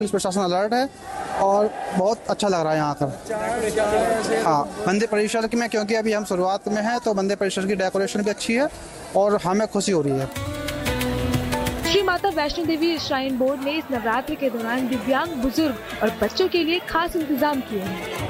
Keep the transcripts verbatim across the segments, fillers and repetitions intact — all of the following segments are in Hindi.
पुलिस प्रशासन अलर्ट है और बहुत अच्छा लग रहा है यहाँ आकर। हाँ, मंदिर परिसर में, क्योंकि अभी हम शुरुआत में हैं तो मंदिर परिसर की डेकोरेशन भी अच्छी है और हमें खुशी हो रही है। श्री माता वैष्णो देवी श्राइन बोर्ड ने इस नवरात्रि के दौरान दिव्यांग, बुजुर्ग और बच्चों के लिए खास इंतजाम किए हैं।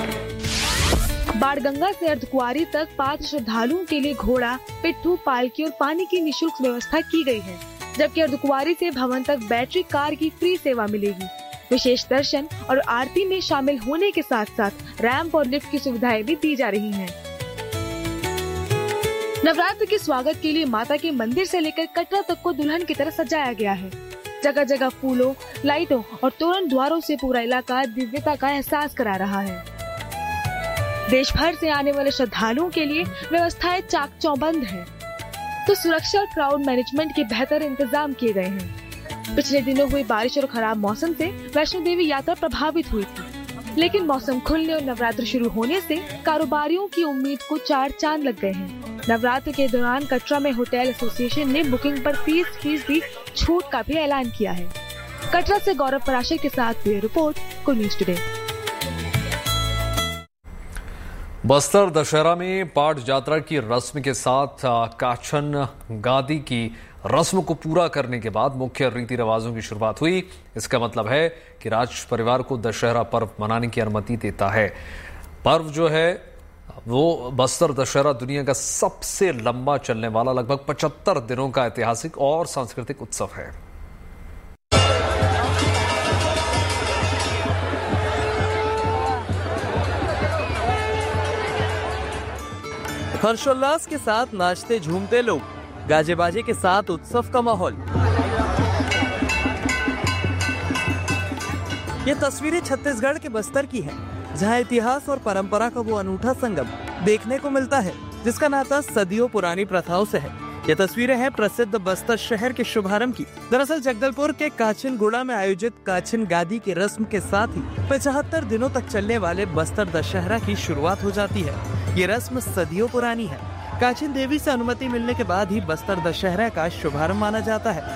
बाणगंगा से अर्धकुंवारी तक पात्र श्रद्धालुओं के लिए घोड़ा, पिट्ठू, पालकी और पानी की निःशुल्क व्यवस्था की गई है, जबकि अर्धकुंवारी से भवन तक बैटरी कार की फ्री सेवा मिलेगी। विशेष दर्शन और आरती में शामिल होने के साथ साथ रैंप और लिफ्ट की सुविधाएं भी दी जा रही हैं। नवरात्र के स्वागत के लिए माता के मंदिर से लेकर कटरा तक को दुल्हन की तरह सजाया गया है। जगह जगह फूलों, लाइटों और तोरण द्वारों से पूरा इलाका दिव्यता का एहसास करा रहा है। देश भर से आने वाले श्रद्धालुओं के लिए व्यवस्थाएं चाक चौबंद है, तो सुरक्षा और क्राउड मैनेजमेंट के बेहतर इंतजाम किए गए हैं। पिछले दिनों हुई बारिश और खराब मौसम से वैष्णो देवी यात्रा प्रभावित हुई थी, लेकिन मौसम खुलने और नवरात्र शुरू होने से कारोबारियों की उम्मीद को चार चांद लग गए हैं। नवरात्र के दौरान कटरा में होटल एसोसिएशन ने बुकिंग पर तीस फीसदी छूट का भी ऐलान किया है। कटरा से गौरव पराशर के साथ bureau report, good news today. Bastar Dussehra में पाठ यात्रा की रस्म के साथ काछन गादी की रस्म को पूरा करने के बाद मुख्य रीति रिवाजों की शुरुआत हुई। इसका मतलब है कि राज परिवार को दशहरा पर्व मनाने की अनुमति देता है। पर्व जो है वो बस्तर दशहरा दुनिया का सबसे लंबा चलने वाला लगभग पचहत्तर दिनों का ऐतिहासिक और सांस्कृतिक उत्सव है। हर्षोल्लास के साथ नाचते झूमते लोग, गाजे बाजे के साथ उत्सव का माहौल। ये तस्वीरें छत्तीसगढ़ के बस्तर की हैं, जहां इतिहास और परंपरा का वो अनूठा संगम देखने को मिलता है, जिसका नाता सदियों पुरानी प्रथाओं से है। ये तस्वीरें हैं प्रसिद्ध बस्तर शहर के शुभारंभ की। दरअसल जगदलपुर के काछिनगुड़ा में आयोजित काछिन गादी की रस्म के साथ ही पचहत्तर दिनों तक चलने वाले बस्तर दशहरा की शुरुआत हो जाती है। ये रस्म सदियों पुरानी है। काछिन देवी से अनुमति मिलने के बाद ही बस्तर दशहरा का शुभारंभ माना जाता है।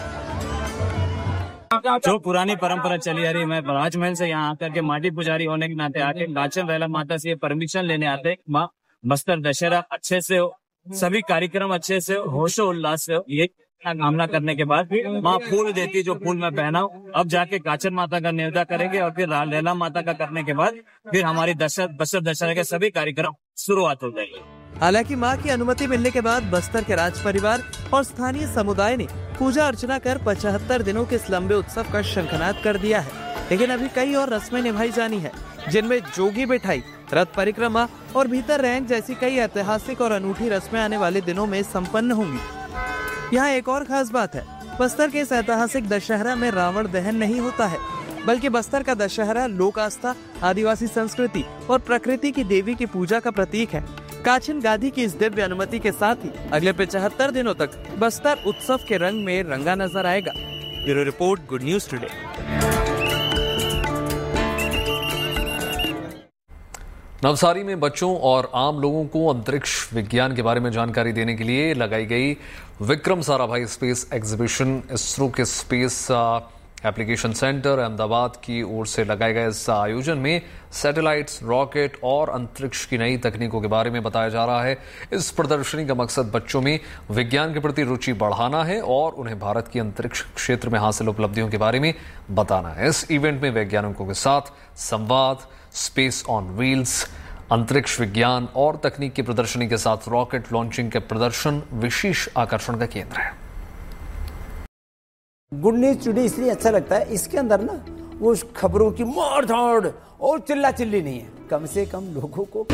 जो पुरानी परंपरा चली आ रही है, मैं राजमहल से यहाँ आकर के माटी पुजारी होने के नाते आके काछन रैला माता से परमिशन लेने आते, माँ बस्तर दशहरा अच्छे से हो, सभी कार्यक्रम अच्छे से होशो उल्लास से, ये कामना करने के बाद माँ फूल देती, जो फूल मैं पहना हूँ। अब जाके काछन माता का न्योता करेंगे और फिर लैला माता का करने के बाद फिर हमारी दशहरा बस्तर दशहरा के सभी कार्यक्रम शुरुआत हो जाएगी। हालांकि मां की अनुमति मिलने के बाद बस्तर के राज परिवार और स्थानीय समुदाय ने पूजा अर्चना कर पचहत्तर दिनों के इस लंबे उत्सव का शंखनाद कर दिया है। लेकिन अभी कई और रस्में निभाई जानी है, जिनमें जोगी बिठाई, रथ परिक्रमा और भीतर रैंक जैसी कई ऐतिहासिक और अनूठी रस्में आने वाले दिनों में संपन्न होंगी। यहाँ एक और खास बात है, बस्तर के इस ऐतिहासिक दशहरा में रावण दहन नहीं होता है, बल्कि बस्तर का दशहरा लोक आस्था, आदिवासी संस्कृति और प्रकृति की देवी की पूजा का प्रतीक है। काछिन गादी की इस दिव्य अनुमति के साथ ही अगले पचहत्तर दिनों तक बस्तर उत्सव के रंग में रंगा नजर आएगा। Bureau report, good news today. Navsari में बच्चों और आम लोगों को अंतरिक्ष विज्ञान के बारे में जानकारी देने के लिए लगाई गई विक्रम साराभाई स्पेस एग्जीबिशन इसरो के स्पेस एप्लीकेशन सेंटर अहमदाबाद की ओर से लगाए गए इस आयोजन में सैटेलाइट्स, रॉकेट और अंतरिक्ष की नई तकनीकों के बारे में बताया जा रहा है। इस प्रदर्शनी का मकसद बच्चों में विज्ञान के प्रति रुचि बढ़ाना है और उन्हें भारत की अंतरिक्ष क्षेत्र में हासिल उपलब्धियों के बारे में बताना है। इस इवेंट में वैज्ञानिकों के साथ संवाद, स्पेस ऑन व्हील्स, अंतरिक्ष विज्ञान और तकनीक की प्रदर्शनी के साथ रॉकेट लॉन्चिंग के प्रदर्शन विशेष आकर्षण का केंद्र है। गुड न्यूज टुडे इसलिए अच्छा लगता है, इसके अंदर ना वो खबरों की मार धाड़ और चिल्ला चिल्ली नहीं है, कम से कम लोगों को।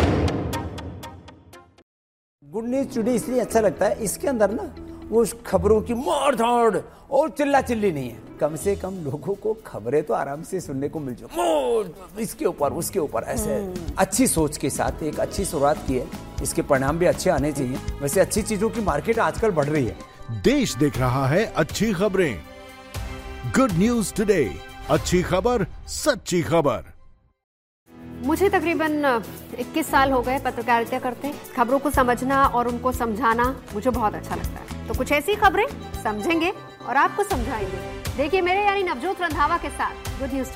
गुड न्यूज टुडे इसलिए अच्छा लगता है, इसके अंदर ना वो खबरों की मार धाड़ और चिल्ला चिल्ली नहीं है, कम से कम लोगों को खबरें तो आराम से सुनने को मिल जाए, इसके ऊपर उसके ऊपर ऐसे अच्छी सोच के साथ एक अच्छी शुरुआत की है। इसके परिणाम भी अच्छे आने चाहिए। वैसे अच्छी चीजों की मार्केट आजकल बढ़ रही है। देश देख रहा है अच्छी खबरें। गुड न्यूज टुडे, अच्छी खबर, सच्ची खबर। मुझे तकरीबन इक्कीस साल हो गए पत्रकारिता करते। खबरों को समझना और उनको समझाना मुझे बहुत अच्छा लगता है। तो कुछ ऐसी खबरें समझेंगे और आपको समझाएंगे। देखिए मेरे यानी नवजोत रंधावा के साथ गुड न्यूज।